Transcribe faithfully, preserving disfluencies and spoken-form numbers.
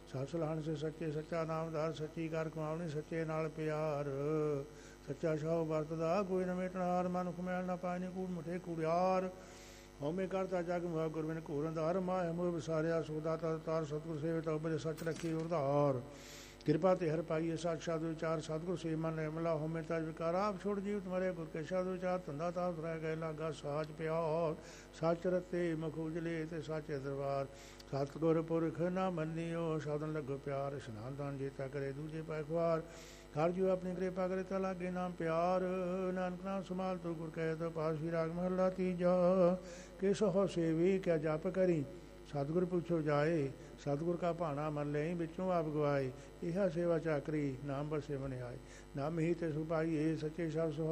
ਸੱਚ ਸਲਾਹਣ ਸੇ ਸੱਚੇ ਸੱਚਾ ਨਾਮਦਾਰ ਸੱਚੀ ਕਰ ਕਮਾਵਣੀ ਸੱਚੇ ਨਾਲ ਪਿਆਰ ਸੱਚਾ ਸ਼ਾਹ ਵਰਤਦਾ ਕੋਈ ਨਾ ਮੇਟਣਾਰ ਮਨੁੱਖ ਮੈਲ ਨਾ ਪਾਇ ਨੀ ਕੂੜ ਮੁਠੇ ਕੂੜਿਆਰ ਹਉਮੈ ਕਰਤਾ ਜਗ ਮੁਆ ਗੁਰਬਿਨ ਘੂਰੰਦਾਰ ਮਾਹਿ ਮੋਹ ਵਿਸਾਰਿਆ ਸੁਦਾ ਤਾਰ ਸਤਿਗੁਰ ਸੇਵਿ ਤਉ ਬਜੇ ਸੱਚ ਰੱਖੀ ਉਰਧਾਰ ਕਿਰਪਾ ਤੇ ਹਰ ਪਾਈਏ ਸਾਖਸ਼ਾਤ ਵਿਚਾਰ ਸਤਿਗੁਰ ਸੇ ਮਨ ਨਿਰਮਲਾ ਹਉਮੈ ਤਜ ਵਿਕਾਰ ਆਪ ਛੋੜ ਜੀਵ ਤੁਮਰੇ ਗੁਰ ਕੇ ਸ਼ਬਦ ਵਿਚਾਰ ਧੰਦਾ ਤਾਪ ਰਹਿ ਗਏ ਲਾਗਾ ਸਾਚ ਪਿਆਰ ਸੱਚ ਰਤੇ ਮੁਖ ਉਜਲੇ ਤੇ ਸਾਚੇ ਦਰਬਾਰ ਸਤਿਗੁਰ ਪੁਰਖ ਨਾ ਮੰਨਿਓ ਸ਼ਬਦਨ ਲੱਗੋ ਪਿਆਰ ਇਸ਼ਨਾਨ ਦਾਨ ਜੀਤਾ ਕਰੇ ਦੂਜੇ ਪੈ ਖਵਾਰ ਹਰ ਜੀਉ ਆਪਣੀ ਕਿਰਪਾ ਕਰੇ ਤਾ ਲਾਗੇ ਨਾਮ ਪਿਆਰ ਨਾਨਕ ਨਾਮ ਸੰਭਾਲ ਤੋ ਗੁਰ ਕਹੇ ਤੋ ਪਾਸ ਵੀ ਰਾਗ ਮਹਲਾ ਤੀਜਾ ਕਿਸ ਹੋ ਸੇਵੀ ਕਿਆ ਜਪ ਕਰੀ ਸਤਿਗੁਰ ਪੁੱਛੋ ਜਾਏ ਸਤਿਗੁਰ ਕਾ ਭਾਣਾ ਮੰਨ ਲਈ ਵਿੱਚੋਂ ਆਪ ਗਵਾਏ ਇਹ ਸੇਵਾ ਚਾਕਰੀ ਨਾਮ ਬਸੇ ਮਨ ਆਏ ਨਾਮ ਹੀ ਤੇ ਸੁਪਾਈਏ ਸੱਚੇ ਸ਼ਬਦ